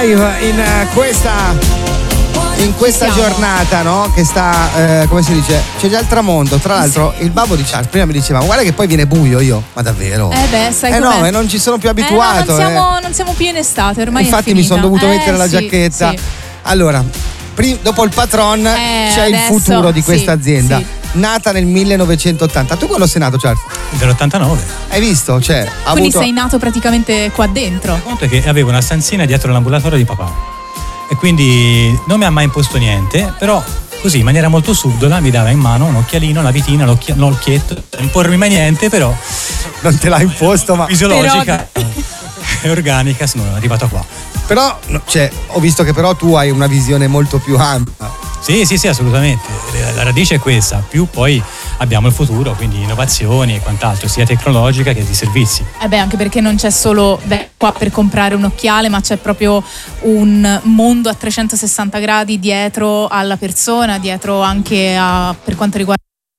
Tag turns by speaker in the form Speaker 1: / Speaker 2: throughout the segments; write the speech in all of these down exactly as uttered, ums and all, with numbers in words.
Speaker 1: live in uh, questa in questa giornata, no? Che sta, eh, come si dice, c'è già il tramonto. Tra l'altro il babbo di Charles prima mi diceva ma guarda che poi viene buio. Io, ma davvero?
Speaker 2: Eh beh, sai
Speaker 1: Eh
Speaker 2: com'è?
Speaker 1: no, e non ci sono più abituato.
Speaker 2: Eh, no, non, siamo,
Speaker 1: eh.
Speaker 2: non siamo più in estate, ormai
Speaker 1: infatti
Speaker 2: è
Speaker 1: mi sono dovuto
Speaker 2: eh,
Speaker 1: mettere la
Speaker 2: sì,
Speaker 1: giacchetta.
Speaker 2: Sì.
Speaker 1: Allora, prim- dopo il patron
Speaker 2: eh,
Speaker 1: c'è il
Speaker 2: adesso,
Speaker 1: futuro di questa
Speaker 2: sì,
Speaker 1: azienda.
Speaker 2: Sì.
Speaker 1: Nata nel millenovecentottanta. Tu quando sei nato, Charles?
Speaker 3: Dell'ottantanove.
Speaker 1: Hai visto? Cioè, ha
Speaker 2: Quindi
Speaker 1: avuto...
Speaker 2: sei nato praticamente qua dentro.
Speaker 3: Il conto è che avevo una stanzina dietro l'ambulatorio di papà e quindi non mi ha mai imposto niente, però così in maniera molto subdola mi dava in mano un occhialino, una vitina, l'occhi- l'occhietto, non impormi mai niente, però
Speaker 1: non te l'ha imposto, ma
Speaker 3: fisiologica e organica sono arrivato qua.
Speaker 1: Però, cioè, ho visto che però tu hai una visione molto più ampia.
Speaker 3: Sì, sì, sì, assolutamente. La radice è questa, più poi abbiamo il futuro, quindi innovazioni e quant'altro, sia tecnologica che di servizi.
Speaker 2: Eh beh, anche perché non c'è solo beh, qua per comprare un occhiale, ma c'è proprio un mondo a trecentosessanta gradi dietro alla persona, dietro anche a, per quanto riguarda...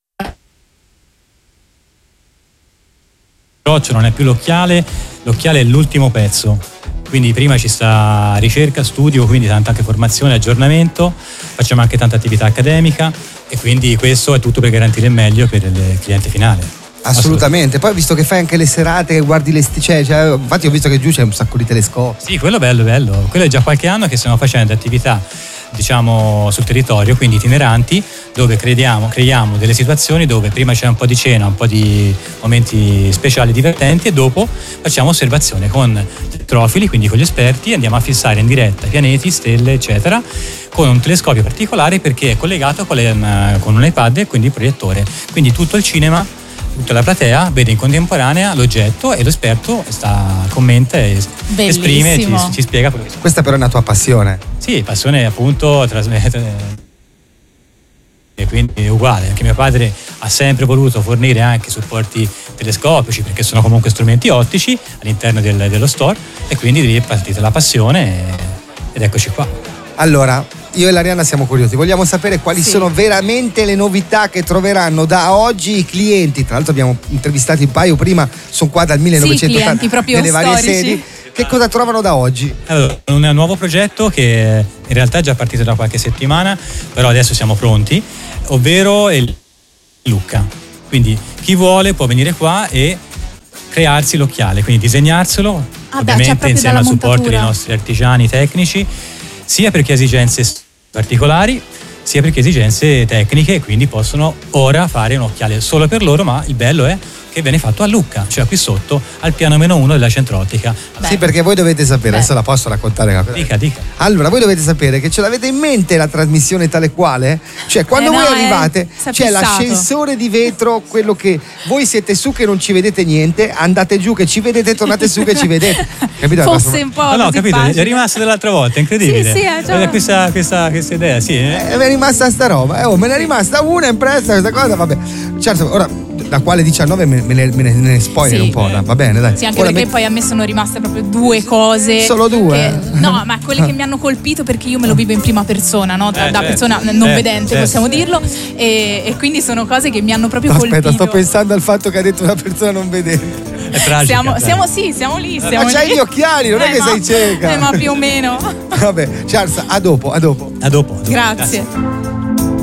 Speaker 3: L'approccio non è più l'occhiale, l'occhiale è l'ultimo pezzo. Quindi prima ci sta ricerca, studio, quindi tanta anche formazione, aggiornamento, facciamo anche tanta attività accademica e quindi questo è tutto per garantire il meglio per il cliente finale.
Speaker 1: Assolutamente. Poi ho visto che fai anche le serate, guardi le st- cioè, cioè, infatti ho visto che giù c'è un sacco di telescopi.
Speaker 3: Sì, quello è bello, bello. Quello è già qualche anno che stiamo facendo attività, diciamo, sul territorio, quindi itineranti, dove crediamo, creiamo delle situazioni dove prima c'è un po' di cena, un po' di momenti speciali divertenti e dopo facciamo osservazione con trofili, quindi con gli esperti, andiamo a fissare in diretta pianeti, stelle, eccetera, con un telescopio particolare perché è collegato con, le, con un iPad e quindi il proiettore. Quindi tutto il cinema, tutta la platea vede in contemporanea l'oggetto e l'esperto sta, commenta e
Speaker 2: Bellissimo.
Speaker 3: esprime, ci, ci spiega quello che succede.
Speaker 1: Questa però è una tua passione.
Speaker 3: Sì, passione appunto trasmettere. E quindi è uguale, anche mio padre ha sempre voluto fornire anche supporti telescopici perché sono comunque strumenti ottici all'interno del, dello store e quindi lì è partita la passione ed eccoci qua.
Speaker 1: Allora, io e l'Arianna siamo curiosi, vogliamo sapere quali
Speaker 2: sì.
Speaker 1: sono veramente le novità che troveranno da oggi i clienti. Tra l'altro abbiamo intervistato un paio prima, sono qua dal millenovecentottanta
Speaker 2: sì, clienti proprio
Speaker 1: nelle varie
Speaker 2: storici.
Speaker 1: sedi. Che cosa trovano da oggi?
Speaker 3: Allora, un nuovo progetto che in realtà è già partito da qualche settimana, però adesso siamo pronti, ovvero il Lucca. Quindi chi vuole può venire qua e crearsi l'occhiale, quindi disegnarselo,
Speaker 2: ah,
Speaker 3: ovviamente
Speaker 2: beh,
Speaker 3: insieme al supporto dei nostri artigiani tecnici, sia per chi ha esigenze particolari, sia per chi ha esigenze tecniche, quindi possono ora fare un occhiale solo per loro, ma il bello è che viene fatto a Lucca, cioè qui sotto al piano meno uno della centrottica.
Speaker 1: Beh. Sì, perché voi dovete sapere, Beh. adesso la posso raccontare.
Speaker 3: Dica, dica.
Speaker 1: Allora, voi dovete sapere che ce l'avete in mente la trasmissione tale quale? Cioè, quando
Speaker 2: eh
Speaker 1: voi
Speaker 2: no,
Speaker 1: arrivate,
Speaker 2: eh,
Speaker 1: c'è l'ascensore di vetro, quello che voi siete su che non ci vedete niente, andate giù che ci vedete, tornate su che ci vedete. Capito?
Speaker 2: Fosse un po'
Speaker 3: no, no,
Speaker 2: così
Speaker 3: capito,
Speaker 2: facile.
Speaker 3: è rimasta dell'altra volta, è incredibile.
Speaker 2: Sì, sì, è già...
Speaker 3: questa, questa, questa idea, sì. Eh?
Speaker 1: Eh, mi è rimasta sta roba, eh, oh, me ne è rimasta una impressa questa cosa, vabbè. Certo, ora da quale diciannove me, me ne, me ne spoiler
Speaker 2: sì.
Speaker 1: un po', va bene, dai.
Speaker 2: Sì, anche
Speaker 1: ora
Speaker 2: perché
Speaker 1: me...
Speaker 2: poi a me sono rimaste proprio due cose.
Speaker 1: Solo due?
Speaker 2: Che, no, ma quelle che mi hanno colpito perché io me lo vivo in prima persona, no? Da,
Speaker 3: eh,
Speaker 2: da
Speaker 3: certo,
Speaker 2: persona non
Speaker 3: certo,
Speaker 2: vedente,
Speaker 3: certo.
Speaker 2: possiamo dirlo. E, e quindi sono cose che mi hanno proprio
Speaker 1: no,
Speaker 2: colpito.
Speaker 1: Aspetta, sto pensando al fatto che ha detto una persona non vedente.
Speaker 3: È tragica.
Speaker 2: Siamo, siamo sì, siamo lì. Siamo
Speaker 1: ma c'hai
Speaker 2: lì.
Speaker 1: gli occhiali, non
Speaker 2: eh,
Speaker 1: è che
Speaker 2: ma,
Speaker 1: sei cieca.
Speaker 2: Eh, ma più o meno.
Speaker 1: Vabbè, Charles, a dopo, a dopo.
Speaker 3: A dopo. A dopo.
Speaker 2: Grazie.
Speaker 3: Grazie.